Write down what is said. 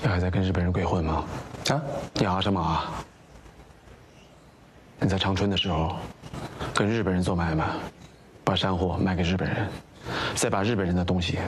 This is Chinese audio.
还在跟日本人鬼混吗？啊，你阿什么啊？你在长春的时候，跟日本人做买卖，把山货卖给日本人，再把日本人的东西